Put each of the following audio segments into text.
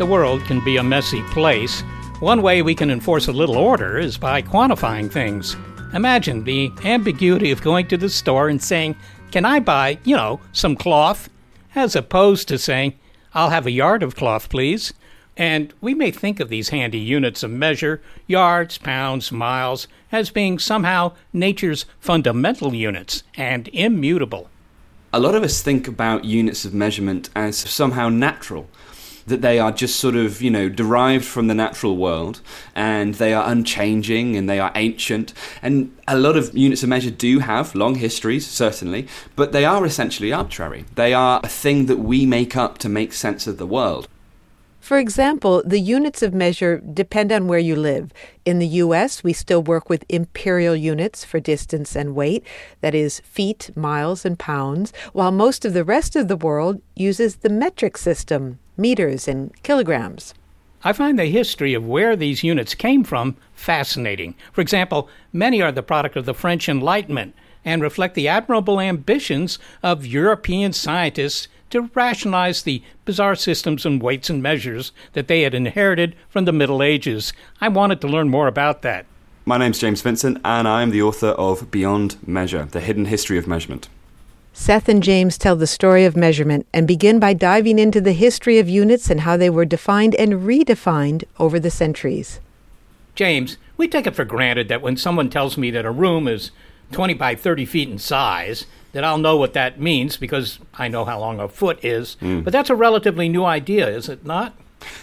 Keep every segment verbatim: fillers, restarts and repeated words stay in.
The world can be a messy place. One way we can enforce a little order is by quantifying things. Imagine the ambiguity of going to the store and saying, "Can I buy, you know, some cloth?" as opposed to saying, "I'll have a yard of cloth, please." And we may think of these handy units of measure, yards, pounds, miles, as being somehow nature's fundamental units and immutable. A lot of us think about units of measurement as somehow natural, that they are just sort of, you know, derived from the natural world, and they are unchanging and they are ancient. And a lot of units of measure do have long histories, certainly, but they are essentially arbitrary. They are a thing that we make up to make sense of the world. For example, the units of measure depend on where you live. In the U S, we still work with imperial units for distance and weight, that is, feet, miles, and pounds, while most of the rest of the world uses the metric system, meters and kilograms. I find the history of where these units came from fascinating. For example, many are the product of the French Enlightenment and reflect the admirable ambitions of European scientists to rationalize the bizarre systems and weights and measures that they had inherited from the Middle Ages. I wanted to learn more about that. My name's James Vincent, and I am the author of Beyond Measure, The Hidden History of Measurement. Seth and James tell the story of measurement and begin by diving into the history of units and how they were defined and redefined over the centuries. James, we take it for granted that when someone tells me that a room is twenty by thirty feet in size, that I'll know what that means because I know how long a foot is. Mm. But that's a relatively new idea, is it not?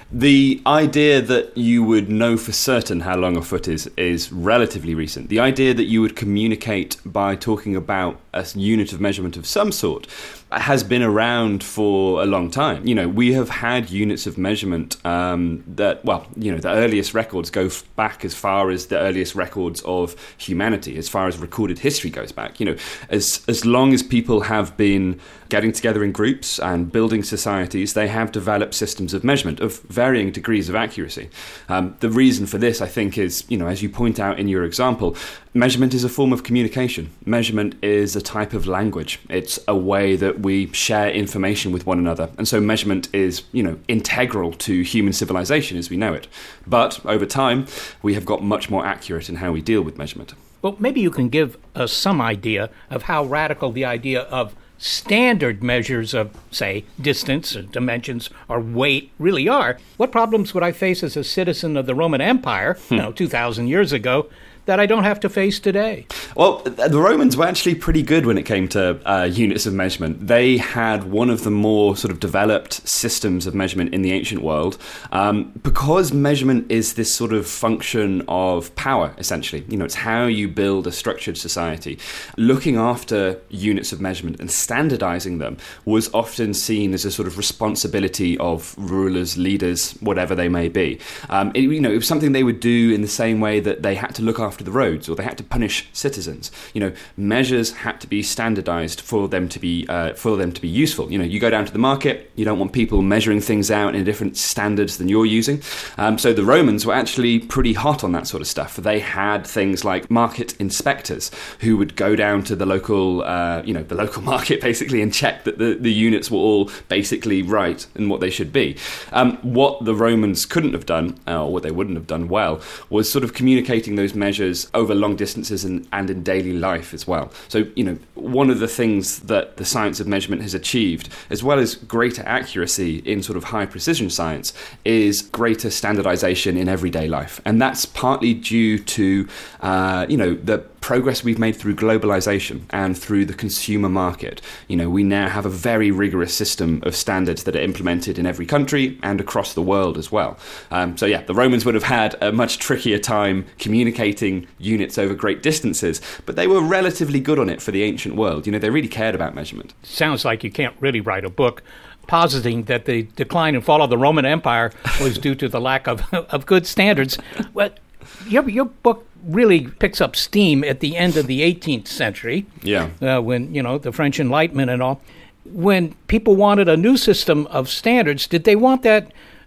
The idea that you would know for certain how long a foot is is relatively recent. The idea that you would communicate by talking about a unit of measurement of some sort has been around for a long time. You know, we have had units of measurement um, that, well, you know, the earliest records go f- back as far as the earliest records of humanity, as far as recorded history goes back. You know, as as long as people have been getting together in groups and building societies, they have developed systems of measurement of varying degrees of accuracy. Um, the reason for this, I think, is, you know, as you point out in your example, measurement is a form of communication. Measurement is a type of language. It's a way that we share information with one another. And so measurement is, you know, integral to human civilization as we know it. But over time, we have got much more accurate in how we deal with measurement. Well, maybe you can give us some idea of how radical the idea of standard measures of, say, distance or dimensions or weight really are. What problems would I face as a citizen of the Roman Empire, hmm. you know, two thousand years ago, that I don't have to face today? Well, the Romans were actually pretty good when it came to uh, units of measurement. They had one of the more sort of developed systems of measurement in the ancient world, um, because measurement is this sort of function of power, essentially. You know, it's how you build a structured society. Looking after units of measurement and standardizing them was often seen as a sort of responsibility of rulers, leaders, whatever they may be. Um, it, you know, it was something they would do in the same way that they had to look after the roads, or they had to punish citizens. You know, measures had to be standardized for them to be uh, for them to be useful. You know, you go down to the market, you don't want people measuring things out in different standards than you're using. Um, so the Romans were actually pretty hot on that sort of stuff. They had things like market inspectors who would go down to the local, uh, you know, the local market basically and check that the, the units were all basically right and what they should be. Um, what the Romans couldn't have done, uh, or what they wouldn't have done well, was sort of communicating those measures over long distances and, and in daily life as well. So, you know, one of the things that the science of measurement has achieved, as well as greater accuracy in sort of high precision science, is greater standardization in everyday life. And that's partly due to, uh, you know, the progress we've made through globalization and through the consumer market. You know, we now have a very rigorous system of standards that are implemented in every country and across the world as well. Um, so yeah, the Romans would have had a much trickier time communicating units over great distances, but they were relatively good on it for the ancient world. You know, they really cared about measurement. Sounds like you can't really write a book positing that the decline and fall of the Roman Empire was due to the lack of, of good standards. Well, your, your book really picks up steam at the end of the eighteenth century. Yeah. Uh, when, you know, the French Enlightenment and all. When people wanted a new system of standards, did they want that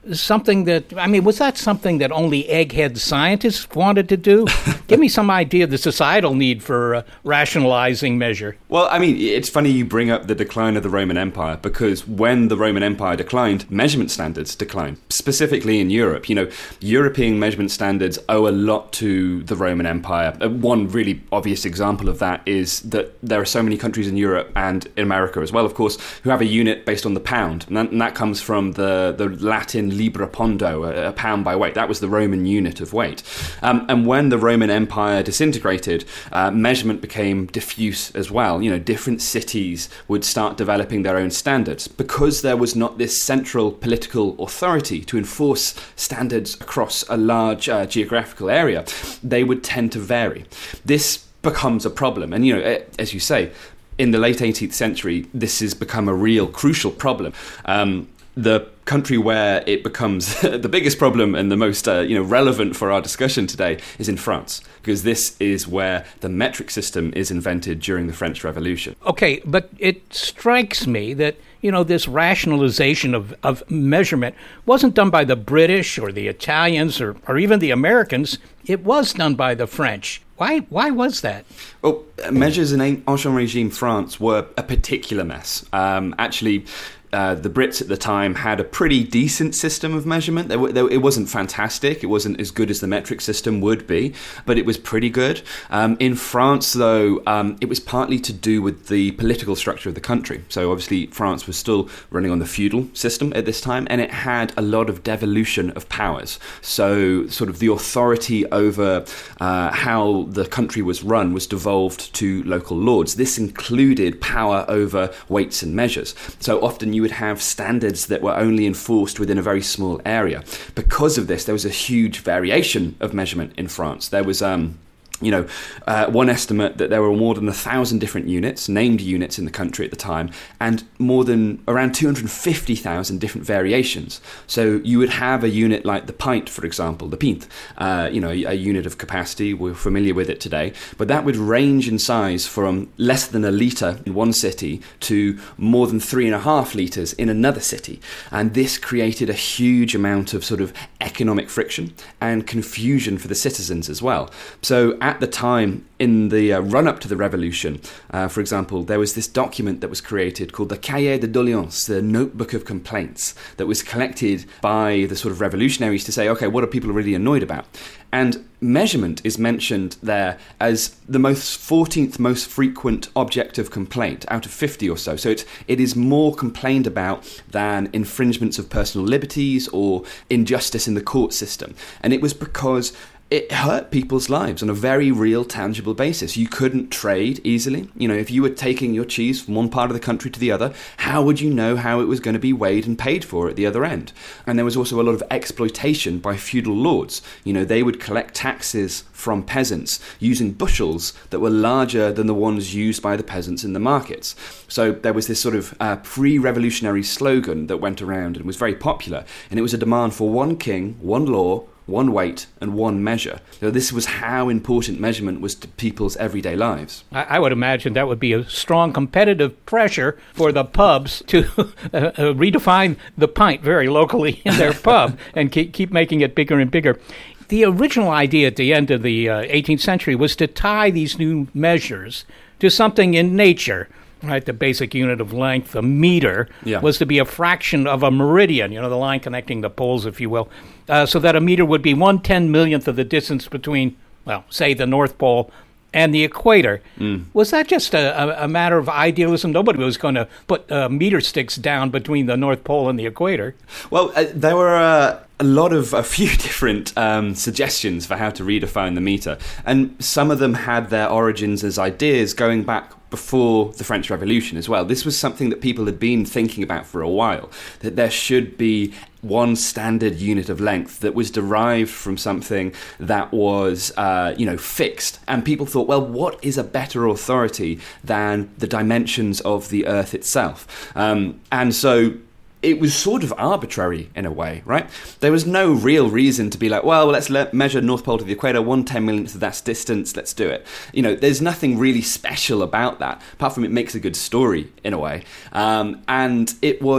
something that, I mean, was that something that only egghead scientists wanted to do? Give me some idea of the societal need for uh, rationalizing measure. Well, I mean, it's funny you bring up the decline of the Roman Empire, because when the Roman Empire declined, measurement standards declined, specifically in Europe. You know, European measurement standards owe a lot to the Roman Empire. Uh, one really obvious example of that is that there are so many countries in Europe and in America as well, of course, who have a unit based on the pound. And that, and that comes from the, the Latin libra pondo, a, a pound by weight. That was the Roman unit of weight. Um, and when the Roman Empire disintegrated, uh, measurement became diffuse as well. You know, different cities would start developing their own standards because there was not this central political authority to enforce standards across a large uh, geographical area. They would tend to vary. This becomes a problem. And, you know, as you say, in the late eighteenth century, this has become a real crucial problem. Um, the country where it becomes the biggest problem and the most uh, you know relevant for our discussion today is in France, because this is where the metric system is invented during the French Revolution. Okay, but it strikes me that, you know, this rationalization of, of measurement wasn't done by the British or the Italians or, or even the Americans. It was done by the French. Why Why was that? Well, measures in Ancien Regime France were a particular mess. Um, actually, Uh, the Brits at the time had a pretty decent system of measurement. They were, they, it wasn't fantastic. It wasn't as good as the metric system would be, but it was pretty good. Um, in France, though, um, it was partly to do with the political structure of the country. So obviously France was still running on the feudal system at this time, and it had a lot of devolution of powers. So sort of the authority over uh, how the country was run was devolved to local lords. This included power over weights and measures. So often you would have standards that were only enforced within a very small area. Because of this, there was a huge variation of measurement in France. There was um, You know, uh, one estimate that there were more than a thousand different units, named units in the country at the time, and more than around two hundred fifty thousand different variations. So you would have a unit like the pint, for example, the pint, uh, you know, a unit of capacity. We're familiar with it today, but that would range in size from less than a litre in one city to more than three and a half litres in another city. And this created a huge amount of sort of economic friction and confusion for the citizens as well. So at the time, in the uh, run-up to the revolution, uh, for example, there was this document that was created called the Cahier de Doléances, the Notebook of Complaints, that was collected by the sort of revolutionaries to say, okay, what are people really annoyed about? And measurement is mentioned there as the most fourteenth most frequent object of complaint out of fifty or so. So it's, it is more complained about than infringements of personal liberties or injustice in the court system. And it was because it hurt people's lives on a very real, tangible basis. You couldn't trade easily. You know, if you were taking your cheese from one part of the country to the other, how would you know how it was going to be weighed and paid for at the other end? And there was also a lot of exploitation by feudal lords. You know, they would collect taxes from peasants using bushels that were larger than the ones used by the peasants in the markets. So there was this sort of uh, pre-revolutionary slogan that went around and was very popular. And it was a demand for one king, one law, one weight and one measure. So this was how important measurement was to people's everyday lives. I would imagine that would be a strong competitive pressure for the pubs to uh, uh, redefine the pint very locally in their pub and keep, keep making it bigger and bigger. The original idea at the end of the uh, eighteenth century was to tie these new measures to something in nature. Right, the basic unit of length, a meter, yeah. was to be a fraction of a meridian, you know, the line connecting the poles, if you will, uh, so that a meter would be one ten millionth of the distance between, well, say, the North Pole and the equator. Mm. Was that just a, a, a matter of idealism? Nobody was going to put uh, meter sticks down between the North Pole and the equator. Well, uh, there were uh, a lot of, a few different um, suggestions for how to redefine the meter. And some of them had their origins as ideas going back before the French Revolution as well. This was something that people had been thinking about for a while, that there should be one standard unit of length that was derived from something that was, uh, you know, fixed. And people thought, well, what is a better authority than the dimensions of the Earth itself? Um, and so it was sort of arbitrary in a way, right? There was no real reason to be like, well, let's let measure North Pole to the equator, one ten millionth of that distance, let's do it. You know, there's nothing really special about that, apart from it makes a good story in a way. Um, and it was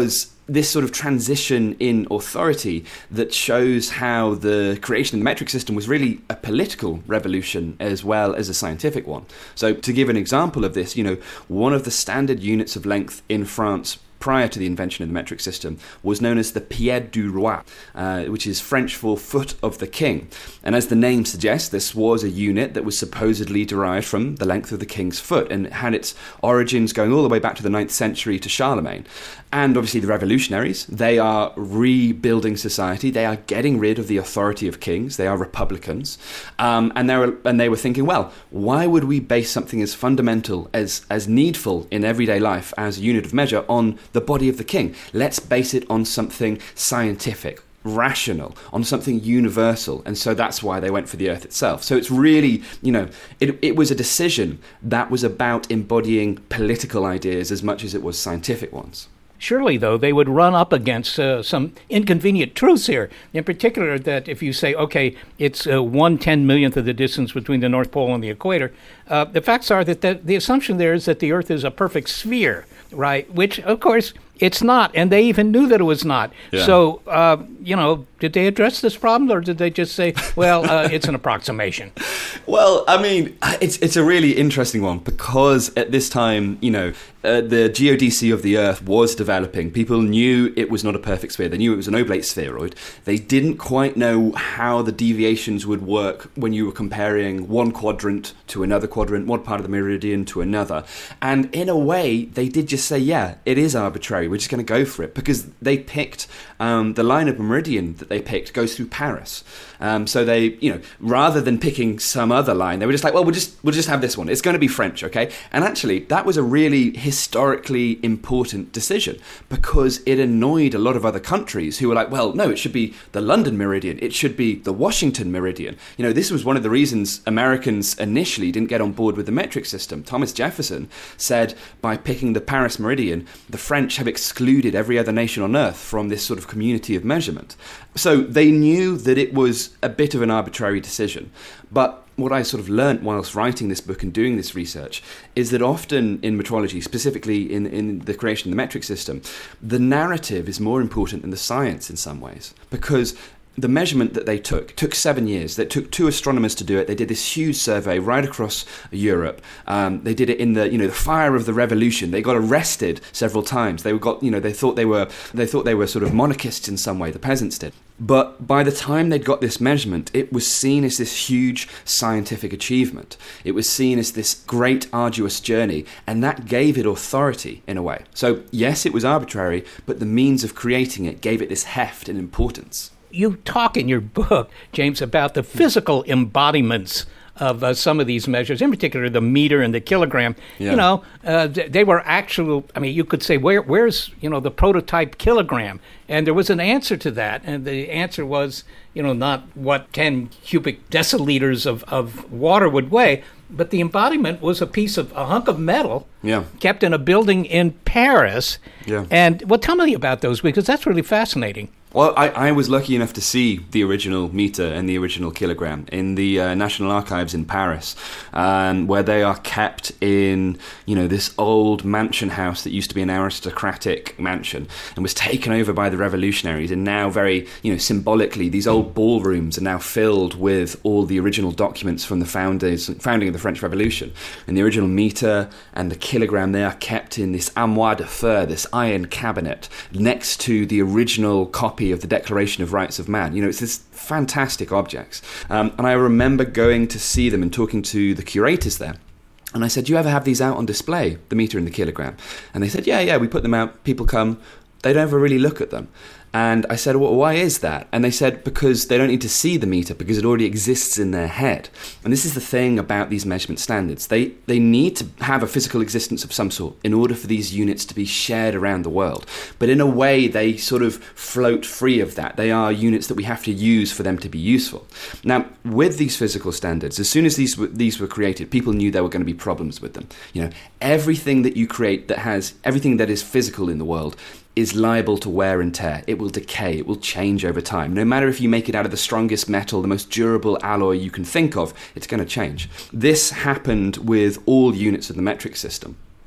this sort of transition in authority that shows how the creation of the metric system was really a political revolution as well as a scientific one. So to give an example of this, you know, one of the standard units of length in France prior to the invention of the metric system was known as the pied du roi, uh, which is French for foot of the king. And as the name suggests, this was a unit that was supposedly derived from the length of the king's foot and had its origins going all the way back to the ninth century to Charlemagne. And obviously the revolutionaries, they are rebuilding society. They are getting rid of the authority of kings. They are republicans. Um, and, they were, and they were thinking, well, why would we base something as fundamental, as, as needful in everyday life as a unit of measure on the body of the king? Let's base it on something scientific, rational, on something universal. And so that's why they went for the earth itself. So it's really, you know, it, it was a decision that was about embodying political ideas as much as it was scientific ones. Surely, though, they would run up against uh, some inconvenient truths here. In particular, that if you say, okay, it's uh, one ten millionth of the distance between the North Pole and the equator, uh, the facts are that the, the assumption there is that the Earth is a perfect sphere, right? Which, of course, it's not, and they even knew that it was not. Yeah. So, uh, you know, did they address this problem, or did they just say, well, uh, it's an approximation? Well, I mean, it's it's a really interesting one, because at this time, you know, uh, the geodesy of the Earth was developing. People knew it was not a perfect sphere. They knew it was an oblate spheroid. They didn't quite know how the deviations would work when you were comparing one quadrant to another quadrant, one part of the meridian to another. And in a way, they did just say, yeah, it is arbitrary. We're just going to go for it, because they picked um, the line of meridian that they picked goes through Paris. Um, so they, you know, rather than picking some other line, they were just like, well, we'll just we'll just have this one. It's going to be French, okay? And actually, that was a really historically important decision, because it annoyed a lot of other countries who were like, well, no, it should be the London meridian. It should be the Washington meridian. You know, this was one of the reasons Americans initially didn't get on board with the metric system. Thomas Jefferson said by picking the Paris meridian, the French have excluded every other nation on earth from this sort of community of measurement. So they knew that it was a bit of an arbitrary decision. But what I sort of learnt whilst writing this book and doing this research is that often in metrology, specifically in, in the creation of the metric system, the narrative is more important than the science in some ways, because the measurement that they took took seven years. It took two astronomers to do it. They did this huge survey right across Europe. Um, they did it in the, you know, the fire of the revolution. They got arrested several times. They got, you know, they thought they were, they thought they were sort of monarchists in some way. The peasants did. But by the time they'd got this measurement, it was seen as this huge scientific achievement. It was seen as this great, arduous journey, and that gave it authority in a way. So yes, it was arbitrary, but the means of creating it gave it this heft and importance. You talk in your book, James, about the physical embodiments of uh, some of these measures, in particular the meter and the kilogram. Yeah. You know, uh, they were actual, I mean, you could say, where, where's, you know, the prototype kilogram? And there was an answer to that. And the answer was, you know, not what ten cubic deciliters of, of water would weigh, but the embodiment was a piece of, a hunk of metal yeah. kept in a building in Paris. Yeah. And, well, tell me about those, because that's really fascinating. Well, I, I was lucky enough to see the original meter and the original kilogram in the uh, National Archives in Paris, um, where they are kept in, you know, this old mansion house that used to be an aristocratic mansion and was taken over by the revolutionaries. And now, very, you know, symbolically, these old ballrooms are now filled with all the original documents from the founders, founding of the French Revolution. And the original meter and the kilogram, they are kept in this armoire de fer, this iron cabinet, next to the original copy of the Declaration of Rights of Man. You know, it's this fantastic objects. Um, and I remember going to see them and talking to the curators there. And I said, do you ever have these out on display, the meter and the kilogram? And they said, yeah, yeah, we put them out. People come. They don't ever really look at them. And I said, well, why is that? And they said, because they don't need to see the meter, because it already exists in their head. And this is the thing about these measurement standards. They they need to have a physical existence of some sort in order for these units to be shared around the world. But in a way, they sort of float free of that. They are units that we have to use for them to be useful. Now, with these physical standards, as soon as these were, these were created, people knew there were going to be problems with them. You know, everything that you create that has, everything that is physical in the world is liable to wear and tear. It will decay. It will change over time. No matter if you make it out of the strongest metal, the most durable alloy you can think of, it's going to change. This happened with all units of the metric system.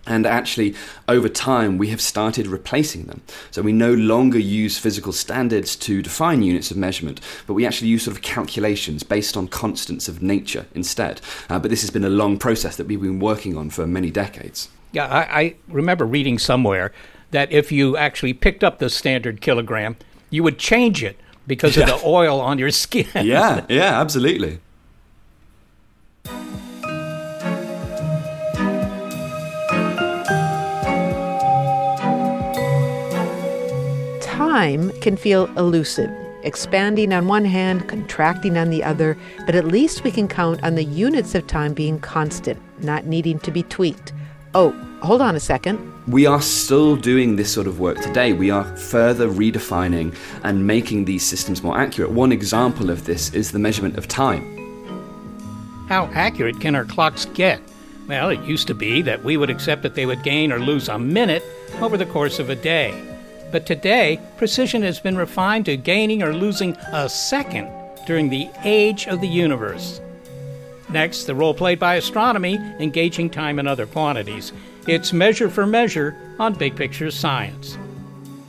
And actually, over time, we have started replacing them. So we no longer use physical standards to define units of measurement, but we actually use sort of calculations based on constants of nature instead. Uh, but this has been a long process that we've been working on for many decades. Yeah, I, I remember reading somewhere that if you actually picked up the standard kilogram, you would change it because yeah. of the oil on your skin. yeah, yeah, absolutely. Time can feel elusive, expanding on one hand, contracting on the other, but at least we can count on the units of time being constant, not needing to be tweaked. Oh, hold on a second. We are still doing this sort of work today. We are further redefining and making these systems more accurate. One example of this is the measurement of time. How accurate can our clocks get? Well, it used to be that we would accept that they would gain or lose a minute over the course of a day. But today, precision has been refined to gaining or losing a second during the age of the universe. Next, the role played by astronomy, engaging time in other quantities. It's measure for measure on Big Picture Science.